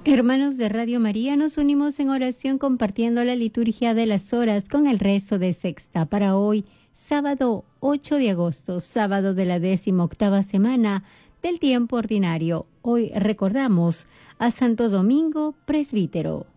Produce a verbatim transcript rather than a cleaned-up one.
Hermanos de Radio María, nos unimos en oración compartiendo la liturgia de las horas con el rezo de sexta para hoy, sábado ocho de agosto, sábado de la décima octava semana del tiempo ordinario. Hoy recordamos a Santo Domingo Presbítero.